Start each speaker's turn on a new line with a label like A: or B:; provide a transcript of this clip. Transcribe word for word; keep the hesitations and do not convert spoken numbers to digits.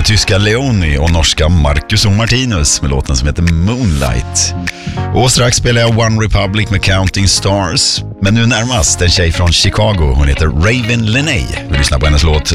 A: tyska Leoni och norska Marcus och Martinus med låten som heter Moonlight. Och strax spelar jag One Republic med Counting Stars. Men nu närmast en tjej från Chicago, hon heter Raven Lenae. Vi lyssnar på hennes låt